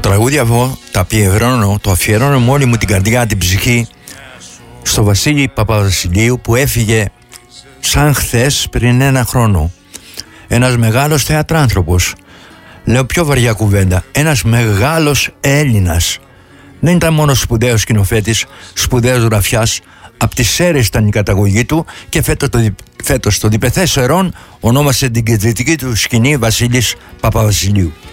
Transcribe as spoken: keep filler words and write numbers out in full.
τραγούδια αυτό τα αφιερώνω, το αφιερώνω με όλη μου την καρδιά, την ψυχή, στο Βασίλη Παπαβασιλείου που έφυγε σαν χθες πριν ένα χρόνο. Ένας μεγάλος θεατράνθρωπος. Λέω πιο βαριά κουβέντα. Ένας μεγάλος Έλληνας. Δεν ήταν μόνο σπουδαίος σκηνοθέτης, σπουδαίος γραφιάς. Απ' τις Σέρρες ήταν η καταγωγή του και φέτος το, φέτος το διπεθές Σερών ονόμασε την κεντρική του σκηνή Βασίλης Παπαβασιλείου.